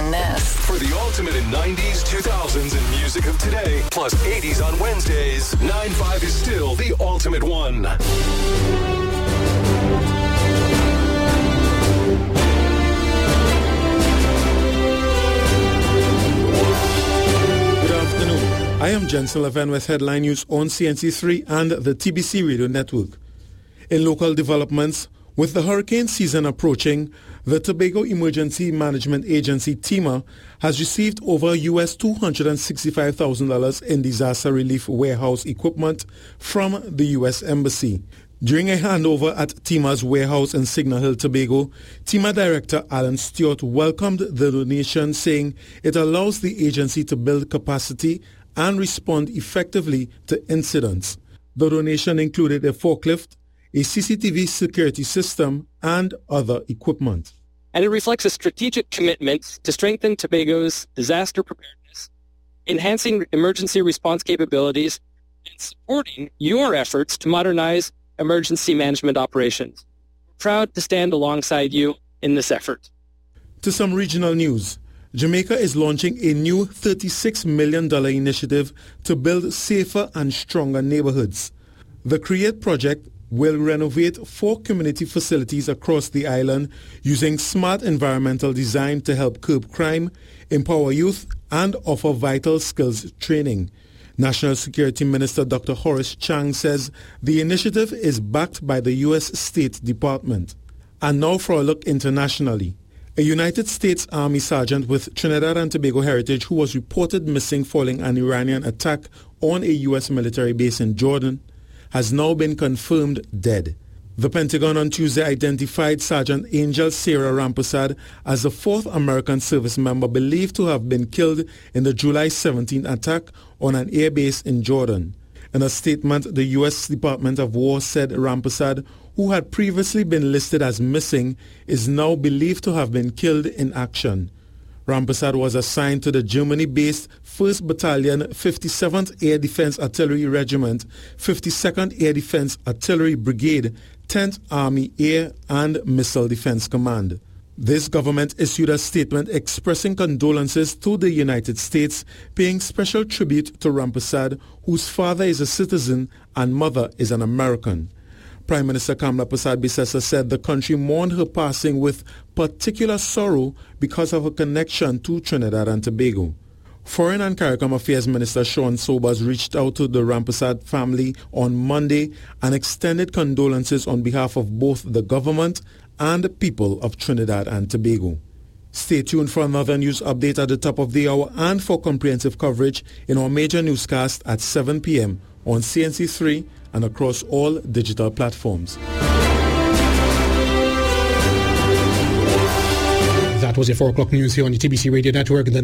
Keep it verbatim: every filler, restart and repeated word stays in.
than this. For the ultimate in nineties, two thousands, and music of today, plus eighties on Wednesdays, nine five is still the ultimate one. Good afternoon. I am Jensen Levin with headline news on C N C three and the T B C Radio Network. In local developments, with the hurricane season approaching, the Tobago Emergency Management Agency, TEMA, has received over U S two hundred sixty-five thousand dollars in disaster relief warehouse equipment from the U S Embassy. During a handover at TEMA's warehouse in Signal Hill, Tobago, TEMA Director Alan Stewart welcomed the donation, saying it allows the agency to build capacity and respond effectively to incidents. The donation included a forklift, a C C T V security system, and other equipment. And it reflects a strategic commitment to strengthen Tobago's disaster preparedness, enhancing emergency response capabilities, and supporting your efforts to modernize emergency management operations. We're proud to stand alongside you in this effort. To some regional news, Jamaica is launching a new thirty-six million dollars initiative to build safer and stronger neighborhoods. The CREATE project will renovate four community facilities across the island using smart environmental design to help curb crime, empower youth, and offer vital skills training. National Security Minister Doctor Horace Chang says the initiative is backed by the U S State Department. And now for a look internationally. A United States Army sergeant with Trinidad and Tobago heritage who was reported missing following an Iranian attack on a U S military base in Jordan has now been confirmed dead. The Pentagon on Tuesday identified Sergeant Angel Sarah Rampersad as the fourth American service member believed to have been killed in the July seventeenth attack on an air base in Jordan. In a statement, the U S Department of War said Rampersad, who had previously been listed as missing, is now believed to have been killed in action. Rampersad was assigned to the Germany-based first Battalion, fifty-seventh Air Defense Artillery Regiment, fifty-second Air Defense Artillery Brigade, tenth Army Air and Missile Defense Command. This government issued a statement expressing condolences to the United States, paying special tribute to Rampersad, whose father is a citizen and mother is an American. Prime Minister Kamla Persad-Bissessar said the country mourned her passing with particular sorrow because of her connection to Trinidad and Tobago. Foreign and CARICOM Affairs Minister Sean Sobers reached out to the Rampersad family on Monday and extended condolences on behalf of both the government and the people of Trinidad and Tobago. Stay tuned for another news update at the top of the hour and for comprehensive coverage in our major newscast at seven p.m. on C N C three and across all digital platforms. That was your four o'clock news here on the T B C Radio Network.